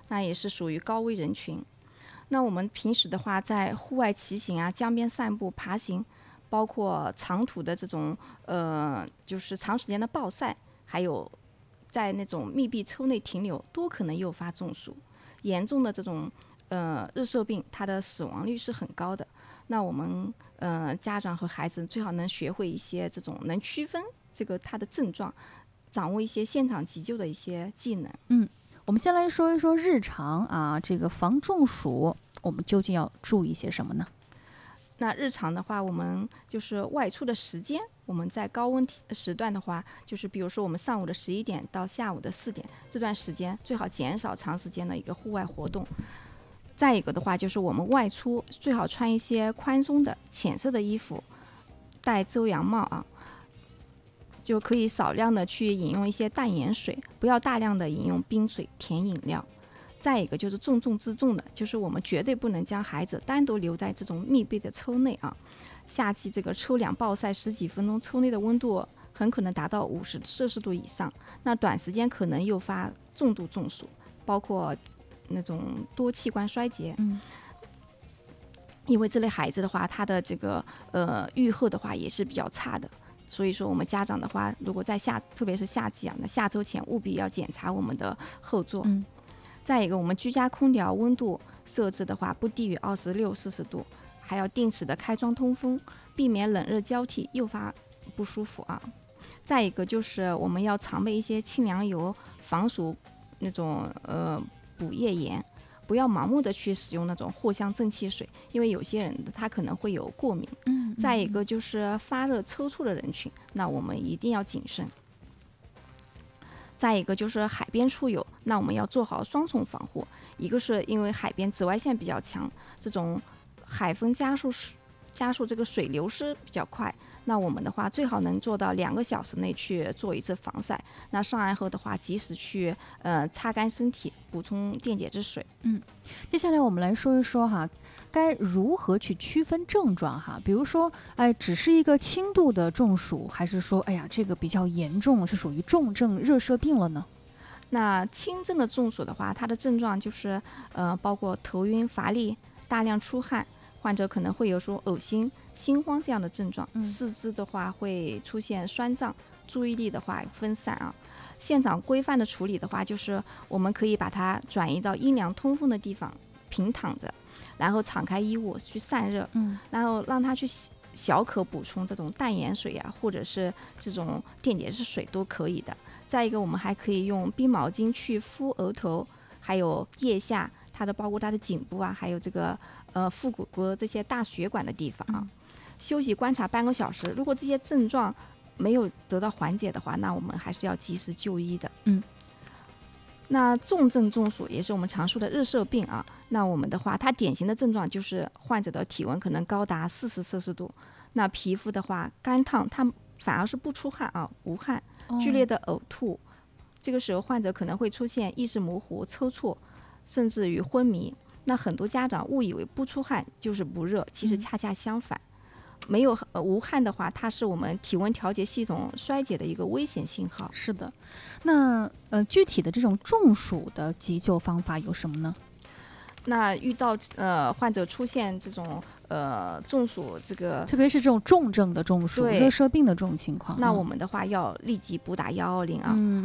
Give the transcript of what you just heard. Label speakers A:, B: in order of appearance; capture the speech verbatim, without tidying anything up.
A: 那也是属于高危人群。那我们平时的话，在户外骑行啊、江边散步、爬行，包括长途的这种呃，就是长时间的暴晒，还有在那种密闭抽内停留，都可能诱发中暑。严重的这种呃日射病，它的死亡率是很高的。那我们呃家长和孩子最好能学会一些这种能区分这个它的症状，掌握一些现场急救的一些技能。
B: 嗯，我们先来说一说日常啊，这个防中暑，我们究竟要注意些什么呢？
A: 那日常的话，我们就是外出的时间，我们在高温时段的话，就是比如说我们上午的十一点到下午的四点这段时间，最好减少长时间的一个户外活动。再一个的话，就是我们外出最好穿一些宽松的浅色的衣服，戴遮阳帽啊，就可以少量的去饮用一些淡盐水，不要大量的饮用冰水、甜饮料。再一个就是重中之重的，就是我们绝对不能将孩子单独留在这种密闭的抽内啊。夏季这个抽凉暴晒十几分钟，抽内的温度很可能达到五十摄氏度以上，那短时间可能诱发重度中暑，包括那种多器官衰竭。
B: 嗯，
A: 因为这类孩子的话，他的这个呃愈后的话也是比较差的。所以说，我们家长的话，如果在夏，特别是夏季啊，那下周前务必要检查我们的后座。
B: 嗯，
A: 再一个，我们居家空调温度设置的话不低于二十六摄氏度，还要定时的开窗通风，避免冷热交替诱发不舒服啊。再一个就是我们要常备一些清凉油，防暑那种呃补液盐，不要盲目的去使用那种藿香正气水，因为有些人他可能会有过敏。
B: 嗯，
A: 再一个就是发热抽搐的人群，那我们一定要谨慎。再一个就是海边出游，那我们要做好双重防护，一个是因为海边紫外线比较强，这种海风加速加速这个水流失比较快，那我们的话最好能做到两个小时内去做一次防晒，那上岸后的话及时去呃擦干身体，补充电解质水。
B: 嗯，接下来我们来说一说哈，该如何去区分症状哈？比如说，哎，只是一个轻度的中暑，还是说，哎呀，这个比较严重，是属于重症热射病了呢？
A: 那轻症的中暑的话，它的症状就是呃包括头晕、乏力、大量出汗，患者可能会有说恶心、心慌这样的症状。
B: 嗯，
A: 四肢的话会出现酸胀，注意力的话分散啊。现场规范的处理的话，就是我们可以把它转移到阴凉通风的地方，平躺着，然后敞开衣物去散热，
B: 嗯，
A: 然后让他去小可补充这种淡盐水啊，或者是这种电解质水都可以的。再一个，我们还可以用冰毛巾去敷额头，还有腋下，它的包括它的颈部啊，还有这个呃腹股沟这些大血管的地方啊。
B: 嗯，
A: 休息观察半个小时，如果这些症状没有得到缓解的话，那我们还是要及时就医的。
B: 嗯，
A: 那重症中暑也是我们常说的热射病啊。那我们的话，它典型的症状就是患者的体温可能高达四十摄氏度，那皮肤的话干烫，它反而是不出汗啊，无汗，剧烈的呕吐。哦，这个时候患者可能会出现意识模糊、抽搐，甚至于昏迷。那很多家长误以为不出汗就是不热，其实恰恰相反。嗯、没有、呃、无汗的话，它是我们体温调节系统衰竭的一个危险信号。
B: 是的。那呃，具体的这种中暑的急救方法有什么呢？
A: 那遇到呃患者出现这种呃中暑，这个
B: 特别是这种重症的中暑、热射病的这种情况，
A: 那我们的话要立即拨打幺二零啊。
B: 嗯。